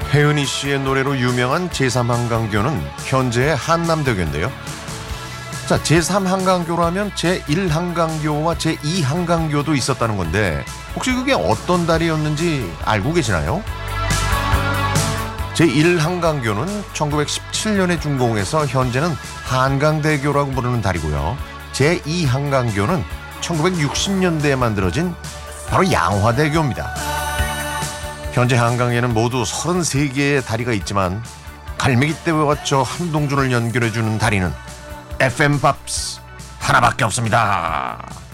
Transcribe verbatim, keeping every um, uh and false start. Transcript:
혜은이 씨의 노래로 유명한 제삼 한강교는 현재의 한남대교인데요. 자, 제삼 한강교라면 제일 한강교와 제이 한강교도 있었다는 건데 혹시 그게 어떤 다리였는지 알고 계시나요? 제일 한강교는 천구백십칠 년에 준공해서 현재는 한강대교라고 부르는 다리고요. 제이 한강교는 천구백육십 년대에 만들어진 바로 양화대교입니다. 현재 한강에는 모두 서른세 개의 다리가 있지만 갈매기 떼와 저 한동준을 연결해주는 다리는 에프엠 밥스 하나밖에 없습니다.